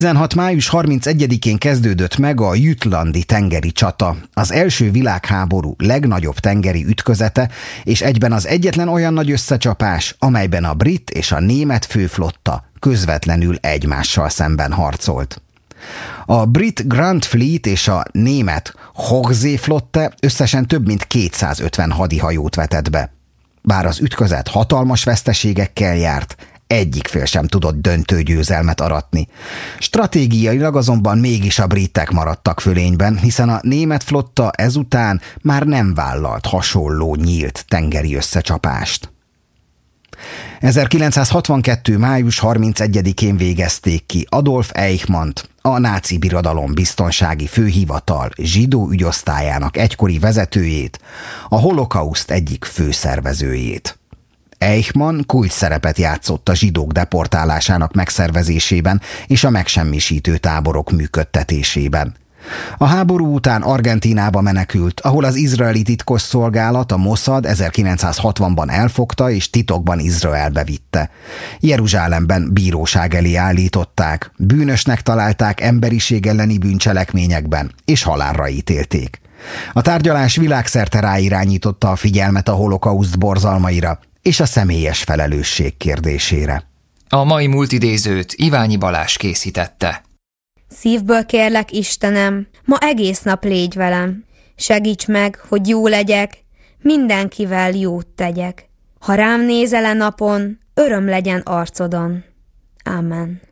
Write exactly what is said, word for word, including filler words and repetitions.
tizenhat május harmincegyedikén kezdődött meg a jutlandi tengeri csata, az első világháború legnagyobb tengeri ütközete, és egyben az egyetlen olyan nagy összecsapás, amelyben a brit és a német főflotta közvetlenül egymással szemben harcolt. A brit Grand Fleet és a német Hochseeflotte összesen több mint kétszázötven hadihajót vetett be. Bár az ütközet hatalmas veszteségekkel járt, egyik fél sem tudott döntő győzelmet aratni. Stratégiailag azonban mégis a britek maradtak fölényben, hiszen a német flotta ezután már nem vállalt hasonló nyílt tengeri összecsapást. ezerkilencszázhatvankettő május harmincegyedikén végezték ki Adolf Eichmannt, a náci birodalom biztonsági főhivatal zsidó ügyosztályának egykori vezetőjét, a holokauszt egyik főszervezőjét. Eichmann kulcsszerepet játszott a zsidók deportálásának megszervezésében és a megsemmisítő táborok működtetésében. A háború után Argentínába menekült, ahol az izraeli titkosszolgálat, a Mossad ezerkilencszázhatvanban elfogta és titokban Izraelbe vitte. Jeruzsálemben bíróság elé állították, bűnösnek találták emberiség elleni bűncselekményekben, és halálra ítélték. A tárgyalás világszerte ráirányította a figyelmet a holokauszt borzalmaira és a személyes felelősség kérdésére. A mai multidézőt Iványi Balázs készítette. Szívből kérlek, Istenem, ma egész nap légy velem. Segíts meg, hogy jó legyek, mindenkivel jót tegyek. Ha rám nézel e napon, öröm legyen arcodon. Amen.